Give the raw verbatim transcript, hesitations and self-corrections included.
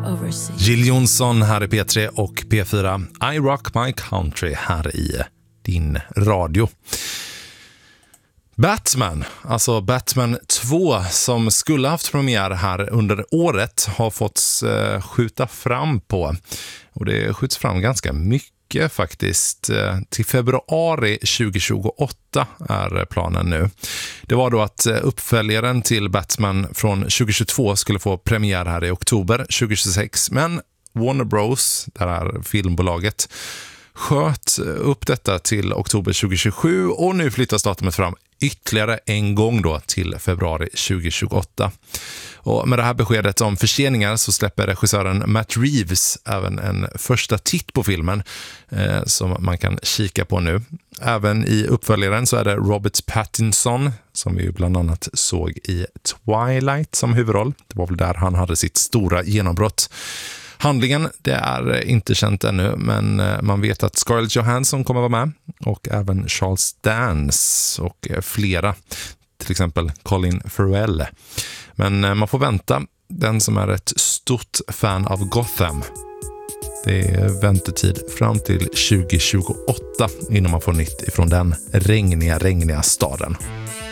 Jill Johnson här i P tre och P fyra. I Rock My Country här i din radio. Batman, alltså Batman två som skulle haft premiär här under året har fått eh, skjuta fram på. Och det skjuts fram ganska mycket faktiskt. Till februari tjugohundratjugoåtta är planen nu. Det var då att uppföljaren till Batman från tjugohundratjugotvå skulle få premiär här i oktober tjugohundratjugosex. Men Warner Bros, det här filmbolaget, sköt upp detta till oktober tjugohundratjugosju och nu flyttas datumet fram ytterligare en gång då till februari tjugohundratjugoåtta. Och med det här beskedet om förseningar så släpper regissören Matt Reeves även en första titt på filmen eh, som man kan kika på nu. Även i uppföljaren så är det Robert Pattinson som vi ju bland annat såg i Twilight som huvudroll. Det var väl där han hade sitt stora genombrott. Handlingen, det är inte känt ännu, men man vet att Scarlett Johansson kommer vara med och även Charles Dance och flera, till exempel Colin Farrell. Men man får vänta, den som är ett stort fan av Gotham. Det är väntetid fram till tjugohundratjugoåtta innan man får nytt ifrån den regniga, regniga staden.